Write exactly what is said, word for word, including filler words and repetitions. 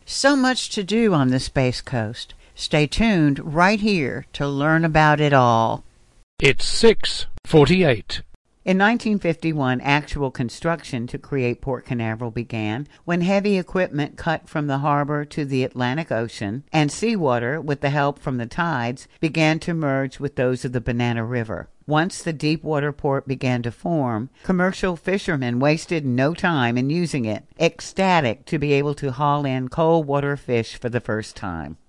So much to do on the Space Coast. Stay tuned right here to learn about it all. It's six forty-eight. In nineteen fifty-one, actual construction to create Port Canaveral began when heavy equipment cut from the harbor to the Atlantic Ocean, and seawater, with the help from the tides, began to merge with those of the Banana River. Once the deepwater port began to form, commercial fishermen wasted no time in using it, ecstatic to be able to haul in cold water fish for the first time.